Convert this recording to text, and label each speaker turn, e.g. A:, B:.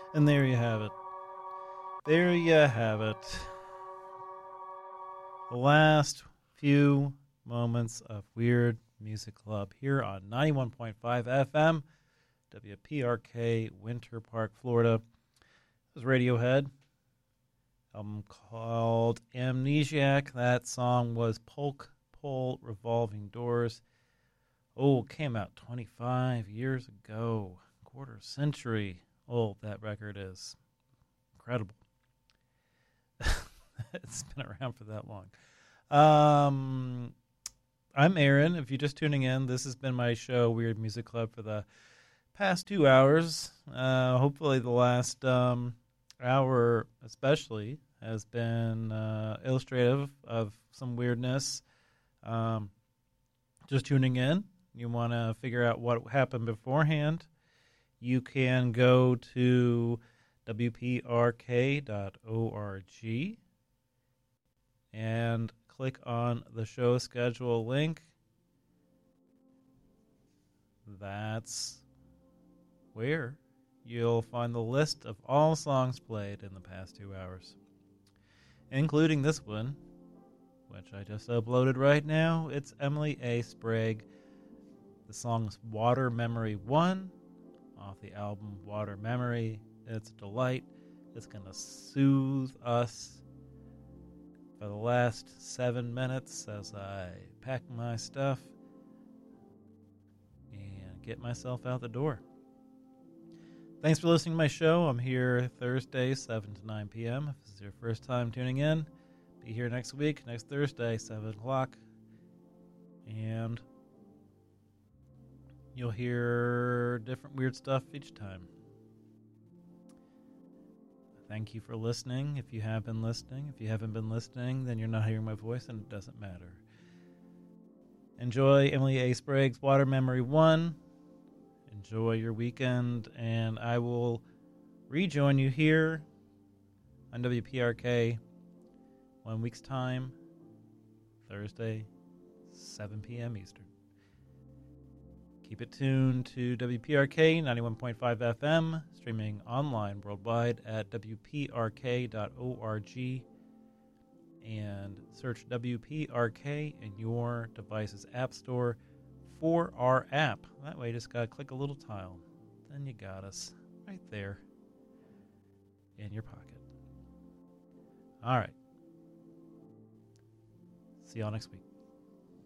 A: And there you have it. There you have it. The last few moments of Weird Music Club here on 91.5 FM, WPRK, Winter Park, Florida. This is Radiohead. Album called Amnesiac. That song was Polk Pole Revolving Doors. Oh, it came out 25 years ago. Quarter century old that record is. Incredible. It's been around for that long. I'm Aaron. If you're just tuning in, this has been my show, Weird Music Club, for the past 2 hours. Hopefully the last hour especially has been illustrative of some weirdness. Just tuning in, you want to figure out what happened beforehand, you can go to wprk.org and click on the show schedule link. That's where you'll find the list of all songs played in the past 2 hours, including this one, which I just uploaded right now. It's Emily A. Sprague. The song's Water Memory 1 off the album Water Memory. It's a delight. It's going to soothe us for the last 7 minutes as I pack my stuff and get myself out the door. Thanks for listening to my show. I'm here Thursday, 7 to 9 p.m. If this is your first time tuning in, be here next week, next Thursday, 7 o'clock. And you'll hear different weird stuff each time. Thank you for listening. If you have been listening, if you haven't been listening, then you're not hearing my voice and it doesn't matter. Enjoy Emily A. Sprague's Water Memory 1. Enjoy your weekend, and I will rejoin you here on WPRK 1 week's time, Thursday, 7 p.m. Eastern. Keep it tuned to WPRK 91.5 FM, streaming online worldwide at WPRK.org, and search WPRK in your device's app store for our app. That way you just got to click a little tile. Then you got us right there in your pocket. All right. See y'all next week.